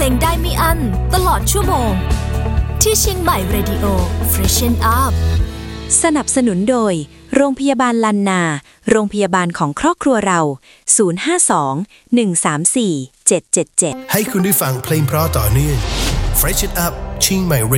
งได้ไม่อั้นตลอดชั่วโมงที่เชียงใหม่เรดิโอ Freshen Up สนับสนุนโดยโรงพยาบาลลันนาโรงพยาบาลของครอบครัวเรา052 134 777 ให้คุณได้ฟังเพลงเพราะต่อเนื่อง Freshen Up เชียงใหม่